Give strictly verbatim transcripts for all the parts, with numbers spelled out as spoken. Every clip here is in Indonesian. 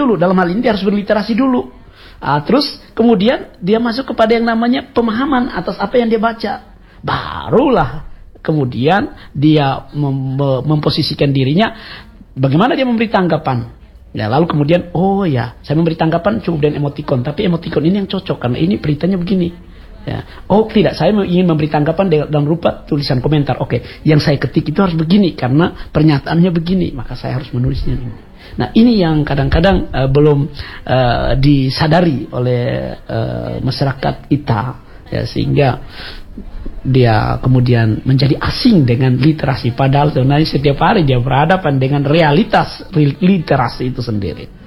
dulu. Dalam hal ini dia harus berliterasi dulu. Uh, terus kemudian dia masuk kepada yang namanya pemahaman atas apa yang dia baca. Barulah kemudian dia mem memposisikan dirinya bagaimana dia memberi tanggapan. Ya, lalu kemudian oh ya, saya memberi tanggapan cukup dengan emoticon, tapi emoticon ini yang cocok karena ini beritanya begini. Ya. Oh tidak, saya ingin memberi tanggapan dalam rupa tulisan komentar. Oke, yang saya ketik itu harus begini karena pernyataannya begini, maka saya harus menulisnya ini. Nah ini yang kadang-kadang uh, belum uh, disadari oleh uh, masyarakat kita, ya, sehingga dia kemudian menjadi asing dengan literasi. Padahal sebenarnya setiap hari dia berhadapan dengan realitas literasi itu sendiri.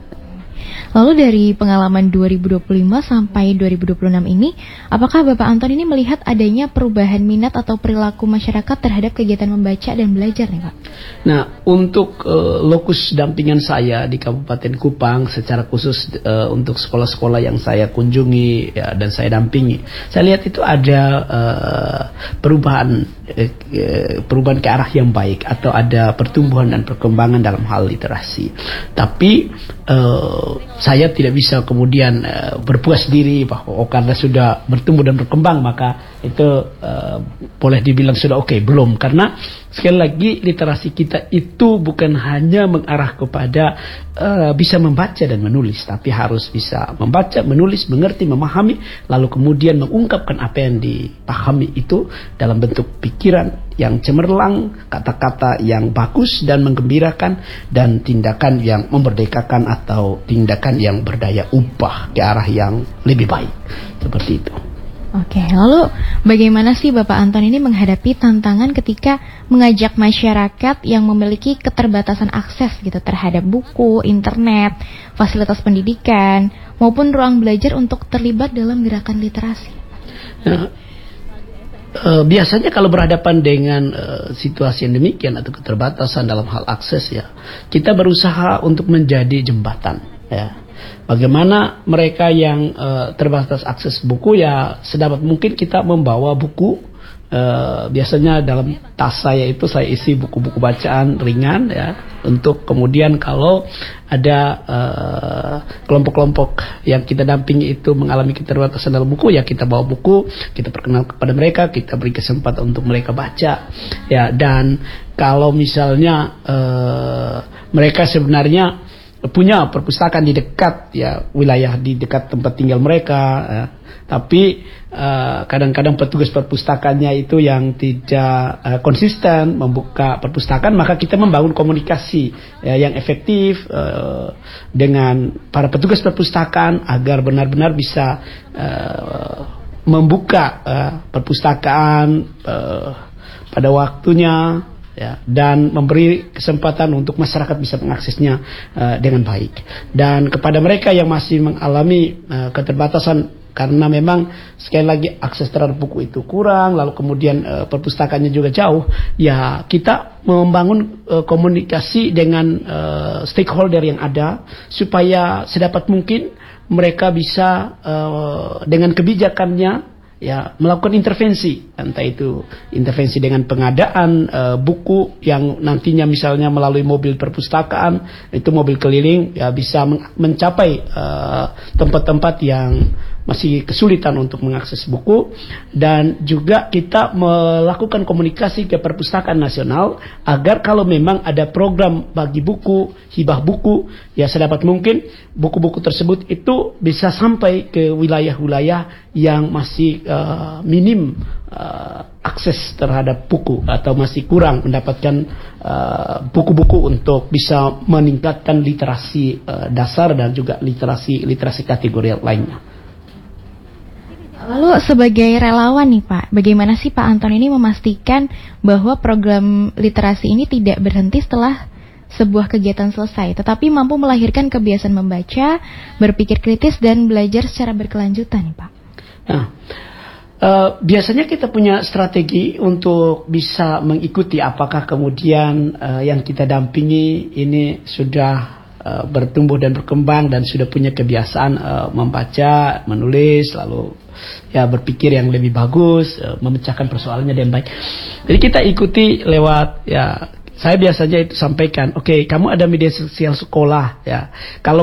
Lalu dari pengalaman dua ribu dua puluh lima sampai dua ribu dua puluh enam ini, apakah Bapak Anton ini melihat adanya perubahan minat atau perilaku masyarakat terhadap kegiatan membaca dan belajar nih Pak? Nah, untuk uh, lokus dampingan saya di Kabupaten Kupang secara khusus uh, untuk sekolah-sekolah yang saya kunjungi ya, dan saya dampingi, saya lihat itu ada uh, perubahan uh, perubahan ke arah yang baik atau ada pertumbuhan dan perkembangan dalam hal literasi. Tapi uh, saya tidak bisa kemudian uh, berpuas diri bahwa oh, karena sudah bertumbuh dan berkembang maka itu uh, boleh dibilang sudah oke. Okay. Belum, karena sekali lagi literasi kita itu bukan hanya mengarah kepada uh, bisa membaca dan menulis, tapi harus bisa membaca, menulis, mengerti, memahami, lalu kemudian mengungkapkan apa yang dipahami itu dalam bentuk pikiran yang cemerlang, kata-kata yang bagus dan menggembirakan, dan tindakan yang memerdekakan atau tindakan yang berdaya ubah ke arah yang lebih baik. Seperti itu. Oke, lalu bagaimana sih Bapak Anton ini menghadapi tantangan ketika mengajak masyarakat yang memiliki keterbatasan akses gitu terhadap buku, internet, fasilitas pendidikan, maupun ruang belajar untuk terlibat dalam gerakan literasi? Nah, e, biasanya kalau berhadapan dengan e, situasi yang demikian atau keterbatasan dalam hal akses ya, kita berusaha untuk menjadi jembatan ya. Bagaimana mereka yang uh, terbatas akses buku ya sedapat mungkin kita membawa buku. Uh, biasanya dalam tas saya itu saya isi buku-buku bacaan ringan ya, untuk kemudian kalau ada uh, kelompok-kelompok yang kita dampingi itu mengalami keterbatasan dalam buku ya kita bawa buku, kita perkenalkan kepada mereka, kita beri kesempatan untuk mereka baca ya. Dan kalau misalnya uh, mereka sebenarnya punya perpustakaan di dekat ya wilayah di dekat tempat tinggal mereka ya. Tapi uh, kadang-kadang petugas perpustakaannya itu yang tidak uh, konsisten membuka perpustakaan, maka kita membangun komunikasi ya, yang efektif uh, dengan para petugas perpustakaan agar benar-benar bisa uh, membuka uh, perpustakaan uh, pada waktunya ya, dan memberi kesempatan untuk masyarakat bisa mengaksesnya uh, dengan baik. Dan kepada mereka yang masih mengalami uh, keterbatasan karena memang sekali lagi akses terhadap buku itu kurang, lalu kemudian uh, perpustakaannya juga jauh, ya kita membangun uh, komunikasi dengan uh, stakeholder yang ada supaya sedapat mungkin mereka bisa uh, dengan kebijakannya ya melakukan intervensi, entah itu intervensi dengan pengadaan uh, buku yang nantinya misalnya melalui mobil perpustakaan, itu mobil keliling ya bisa mencapai tempat-tempat uh, yang masih kesulitan untuk mengakses buku. Dan juga kita melakukan komunikasi ke perpustakaan nasional agar kalau memang ada program bagi buku, hibah buku, ya sedapat mungkin buku-buku tersebut itu bisa sampai ke wilayah-wilayah yang masih uh, minim uh, akses terhadap buku atau masih kurang mendapatkan buku-buku uh, untuk bisa meningkatkan literasi uh, dasar dan juga literasi literasi kategori lainnya. Lalu sebagai relawan nih Pak, bagaimana sih Pak Anton ini memastikan bahwa program literasi ini tidak berhenti setelah sebuah kegiatan selesai, tetapi mampu melahirkan kebiasaan membaca, berpikir kritis, dan belajar secara berkelanjutan nih Pak? Nah, uh, biasanya kita punya strategi untuk bisa mengikuti apakah kemudian uh, yang kita dampingi ini sudah uh, bertumbuh dan berkembang dan sudah punya kebiasaan uh, membaca, menulis, lalu ya berpikir yang lebih bagus, uh, memecahkan persoalannya dengan baik. Jadi kita ikuti lewat ya. Saya biasanya itu sampaikan, oke, okay, kamu ada media sosial sekolah ya. Kalau